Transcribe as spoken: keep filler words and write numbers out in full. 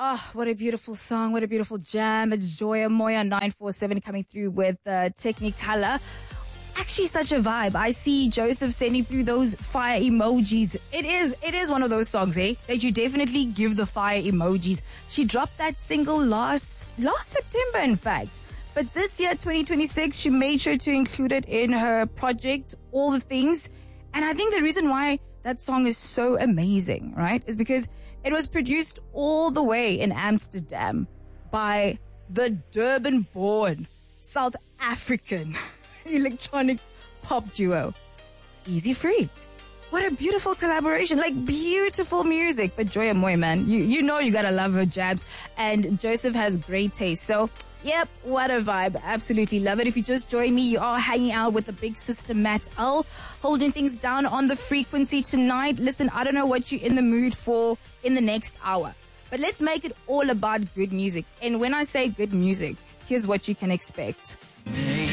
Oh, what a beautiful song. What a beautiful jam. It's Joya Moya nine four seven coming through with uh, Technicolor. Actually, such a vibe. I see Joseph sending through those fire emojis. It is, it is one of those songs, eh? That you definitely give the fire emojis. She dropped that single last, last September, in fact. But this year, twenty twenty-six, she made sure to include it in her project, All the Things. And I think the reason why that song is so amazing, right, is because it was produced all the way in Amsterdam by the Durban-born South African electronic pop duo, Easy Freak. What a beautiful collaboration. Like, beautiful music. But Joya Moya, man, you, you know you gotta love her jams. And Joseph has great taste. So, yep, what a vibe. Absolutely love it. If you just join me, you are hanging out with the big sister Matt L, holding things down on the frequency tonight. Listen, I don't know what you're in the mood for in the next hour, but let's make it all about good music. And when I say good music, here's what you can expect.